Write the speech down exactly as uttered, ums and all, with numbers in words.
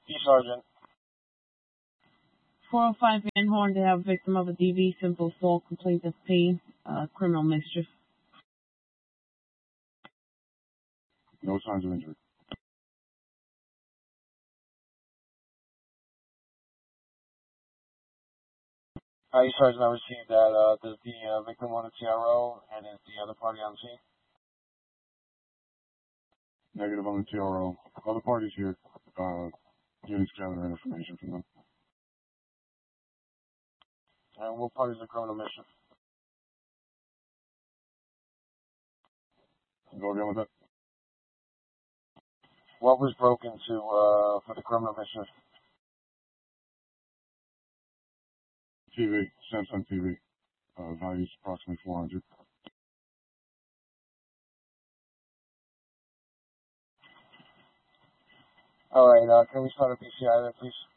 E Sergeant. four oh five Van Horn to have victim of a D V, simple assault, complaint of pain, uh, criminal mischief. No signs of injury. Uh, E Sergeant, I received that. Uh, does the uh, victim want a T R O, and is the other party on the scene? Negative on the T R O. Other parties here. Uh, units gathering information from them. And what part is the criminal mischief? Go again with that. What was broken to uh, for the criminal mischief? T V. Samsung T V. Uh, values approximately four hundred. All right. Uh, can we start a P C I there, please?